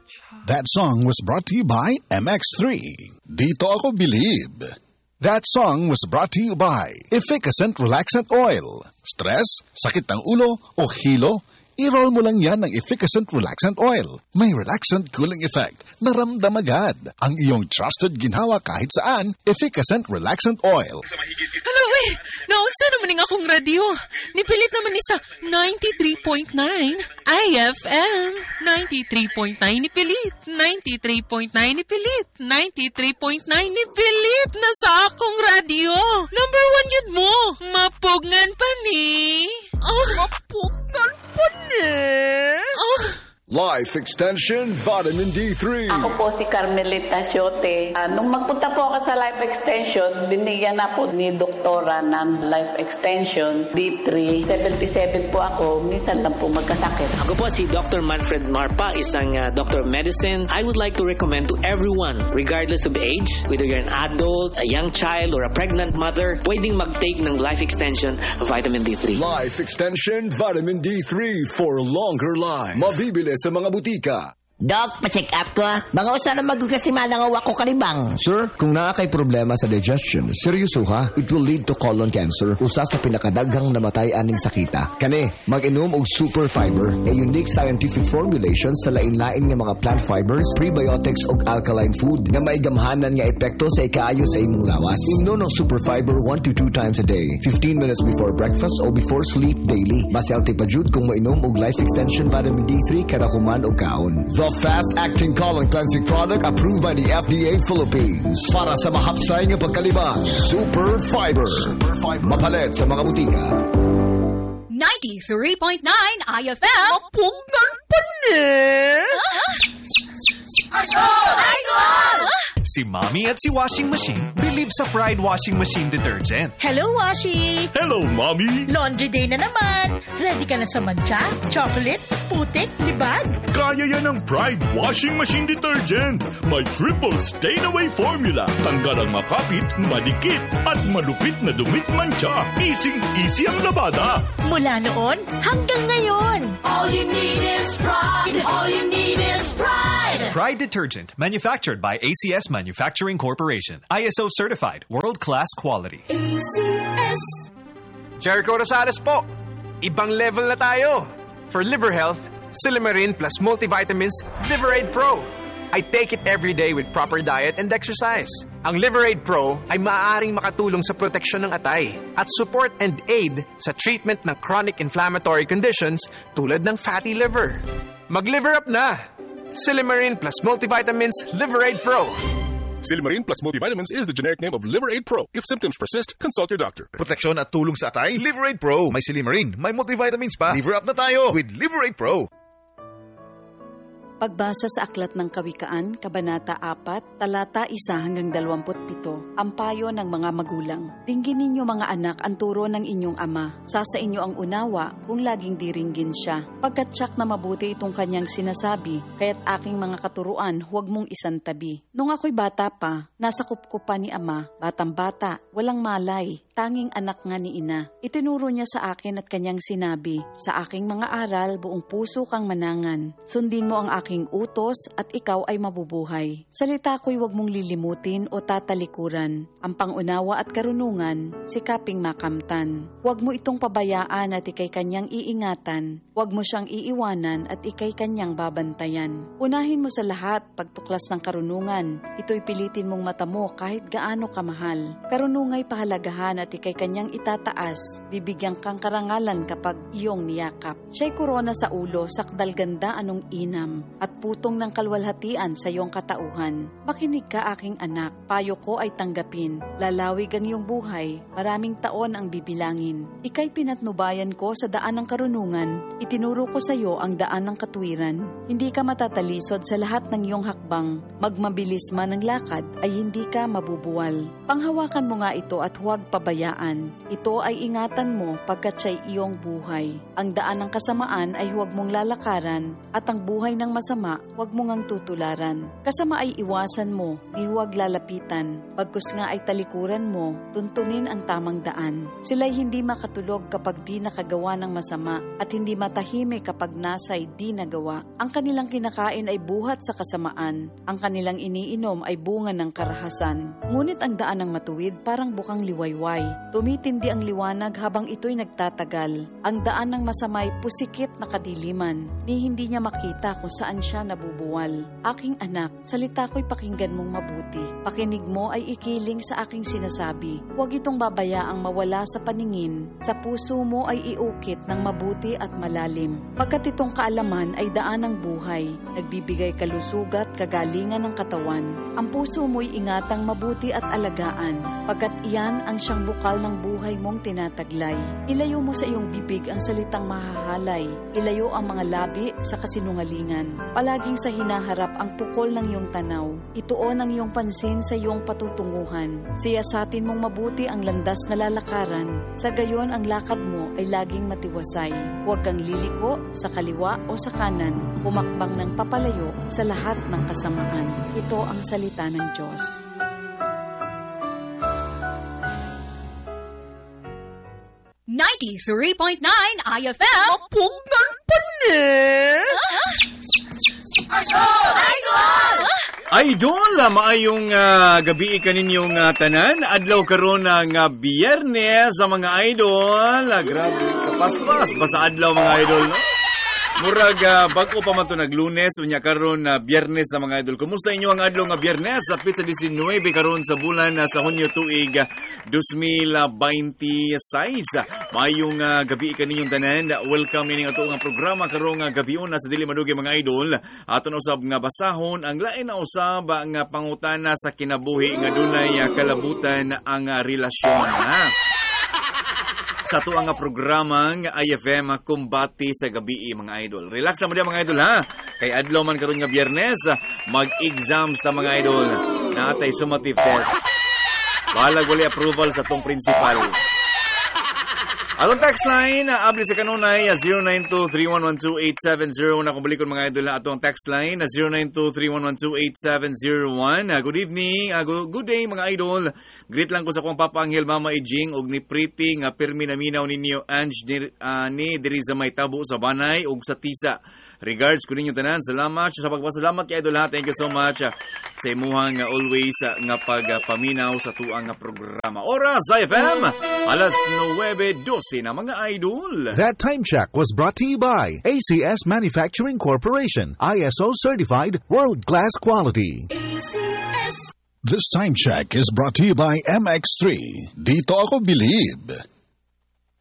That song was brought to you by MX3. Dito ako believe. That song was brought to you by Efficacent Relaxant Oil. Stress, sakit ng ulo o hilo? I-roll mo lang yan ng Efficacent Relaxant Oil. May relaxant cooling effect. Naramdam agad. Ang iyong trusted ginhawa kahit saan, Efficacent Relaxant Oil. Hello, naunsa naman ng akong radio. Nipilit naman ni sa 93.9 IFM. 93.9 nipilit. 93.9 nipilit. 93.9 nipilit na sa akong radio. Number 1 yun mo. Mapugngan pa ni. Mapugngan pa ni. Life Extension Vitamin D3. Ako po si Carmelita Siote. Nung magpunta po ako sa Life Extension, binigyan na po ni Doktora ng Life Extension D3. 77 po ako, minsan lang po magkasakit. Ako po si Dr. Manfred Marpa, isang Doctor of Medicine. I would like to recommend to everyone, regardless of age, whether you're an adult, a young child, or a pregnant mother, pwedeng mag-take ng Life Extension Vitamin D3. Life Extension Vitamin D3 for longer life. Mabibili sa mga butika. Doc, pa-check up ko. Mga usa na magkasiman ang awak ko kalibang. Sir, kung nakakay problema sa digestion, seryoso ha, it will lead to colon cancer, usa sa pinakadaghang namatay aning sakita. Kani, mag-inom og Super Fiber, a unique scientific formulation sa lain-lain nga mga plant fibers, prebiotics ug alkaline food nga maigamhanan nga epekto sa ikaayo sa imong lawas. Inom ng Super Fiber 1 to 2 times a day, 15 minutes before breakfast o before sleep daily. Mas healthy pa jud kung mainom og Life Extension Vitamin D3 kada human o kaon. The fast-acting colon cleansing product approved by the FDA Philippines. Para sa mahapsay nga pagkalibang, Super Fiber. Mapalit sa mga butika. 93.9 IFM. Mapugngan pa ni. Si Mommy at si Washing Machine believe sa Pride Washing Machine Detergent. Hello, Washi. Hello, Mommy! Laundry day na naman. Ready ka na sa mancha, chocolate, putik, libag? Kaya yan ang Pride Washing Machine Detergent. May triple stain-away formula. Tanggal ang makapit, madikit, at malupit na dumit mancha. Easy ang labada. Mula noon hanggang ngayon. All you need is pride. All you need is pride. Pride Detergent, manufactured by ACS Manufacturing Corporation. ISO certified, world-class quality. ACS. Jericho Rosales po. Ibang level na tayo. For liver health, Silimarin plus multivitamins Liverade Pro. I take it every day with proper diet and exercise. Ang Liverade Pro ay maaaring makatulong sa proteksyon ng atay at support and aid sa treatment ng chronic inflammatory conditions tulad ng fatty liver. Mag-liver up na! Silimarin plus multivitamins Liverade Pro. Silimarin plus multivitamins is the generic name of Liverade Pro. If symptoms persist, consult your doctor. Proteksyon at tulong sa atay, Liverade Pro. May Silimarin, may multivitamins pa. Liver up na tayo with Liverade Pro. Pagbasa sa Aklat ng Kawikaan, Kabanata 4, Talata 1 hanggang 27, ang payo ng mga magulang. Dinggin ninyo mga anak ang turo ng inyong ama. Sa inyo ang unawa kung laging diringgin siya. Pagkat tiyak na mabuti itong kanyang sinasabi, kaya't aking mga katuruan huwag mong isantabi. Nung ako'y bata pa, nasa kupkupan ni ama, batang-bata, walang malay, tanging anak nga ni ina. Itinuro niya sa akin at kanyang sinabi, sa aking mga aral, buong puso kang manangan. Sundin mo ang aking utos at ikaw ay mabubuhay. Salita ko'y huwag mong lilimutin o tatalikuran. Ang pangunawa at karunungan, sikaping makamtan. Huwag mo itong pabayaan at ikay kanyang iingatan. Huwag mo siyang iiwanan at ikay kanyang babantayan. Unahin mo sa lahat pagtuklas ng karunungan. Ito'y pilitin mong mata mo kahit gaano kamahal. Karunungay pahalagahan at ikay kanyang itataas. Bibigyan kang karangalan kapag iyong niyakap. Siya'y korona sa ulo, sakdal ganda anong inam, at putong ng kalwalhatian sa iyong katauhan. Makinig ka aking anak, payo ko ay tanggapin. Lalawig ang iyong buhay, maraming taon ang bibilangin. Ika'y pinatnubayan ko sa daan ng karunungan, itinuro ko sa iyo ang daan ng katwiran. Hindi ka matatalisod sa lahat ng iyong hakbang. Magmabilis man ang lakad ay hindi ka mabubuwal. Panghawakan mo nga ito at huwag pabayaan. Ito ay ingatan mo pagkat siya'y iyong buhay. Ang daan ng kasamaan ay huwag mong lalakaran at ang buhay ng masama, huwag mo ngang tutularan. Kasama ay iwasan mo, di huwag lalapitan. Bagkus nga ay talikuran mo, tuntunin ang tamang daan. Sila'y hindi makatulog kapag di nakagawa ng masama at hindi matahimik kapag nasa'y di nagawa. Ang kanilang kinakain ay buhat sa kasamaan. Ang kanilang iniinom ay bunga ng karahasan. Ngunit ang daan ng matuwid parang bukang liwayway. Tumitindi ang liwanag habang ito'y nagtatagal. Ang daan ng masamay pusikit na kadiliman, ni hindi niya makita kung saan siya nabubuwal. Aking anak, salita ko'y pakinggan mong mabuti. Pakinig mo ay ikiling sa aking sinasabi. Huwag itong babayaang mawala sa paningin. Sa puso mo ay iukit ng mabuti at malalim. Pagkat itong kaalaman ay daan ng buhay, nagbibigay kalusugat, kagalingan ng katawan. Ang puso mo'y ingatang mabuti at alagaan, pagkat iyan ang siyang bukal ng buhay mong tinataglay. Ilayo mo sa iyong bibig ang salitang mahahalay. Ilayo ang mga labi sa kasinungalingan. Palaging sa hinaharap ang pukol ng iyong tanaw. Ituon ang iyong pansin sa iyong patutunguhan. Siyasatin mong mabuti ang landas na lalakaran. Sa gayon ang lakad mo ay laging matiwasay. Huwag kang liliko sa kaliwa o sa kanan. Pumakbang ng papalayo sa lahat ng kasamaan. Ito ang salita ng Diyos. ₱93.9 IFM. Mapugnan pa ni. Idol, maayong gabi kaninyong tanan. Adlaw karon ng Biyernes sa mga idol. Grabe, kapaspas ba sa adlaw mga idol, no? Murag bago pa man to naglunes, unya karon Biyernes sa mga idol. Kumusta inyo ang adlaw nga Biyernes? Sapit sa 19 karon sa bulan sa Hunyo tuig 2026. Mayong gabi kaninyong tanan. Welcome nining ato nga programa karong gabion sa dili madugi mga idol. Aton usab nga basahon ang lain na usab nga pangutana sa kinabuhi nga dunay kalabutan ang relasyon. Sa ito ang programang IFM Kumbati sa Gabi mga idol. Relax naman mga idol ha. Kay adlaw man karon nga Biyernes, mag-exams ta mga idol. Naatay summative test. Balag wali approval sa tong principal. Atong text line, abli sa kanunay 0923112870. Na kung balikon mga idol na atong text line 0923112870. Good evening, good day mga idol. Greet lang ko sa kong Papa Angel, Mama Ejing, og ni Pretty nga pirmi na minaw ninyo Ange ni diri sa may tabo sa Banay ug sa Tisa. Regards ko ninyo tanan. Salamat sa pagpasalamat kay idol ha. Thank you so much sa imuhang always nga pagpaminaw sa tuang programa. Oras IFM alas 9:12 na mga idol. That time check was brought to you by ACS Manufacturing Corporation, ISO certified world-class quality. ACS. This time check is brought to you by MX3. Dito ako bilib.